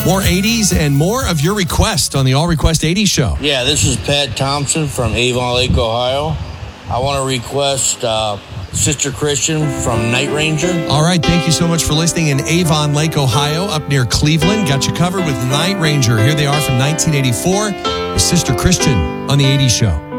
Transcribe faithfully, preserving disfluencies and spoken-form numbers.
More eighties and more of your request on the All Request eighties show. Yeah, this is Pat Thompson from Avon Lake, Ohio. I want to request uh, Sister Christian from Night Ranger. All right, thank you so much for listening in Avon Lake, Ohio, up near Cleveland. Got you covered with Night Ranger. Here they are from nineteen eighty-four, with Sister Christian on the eighties show.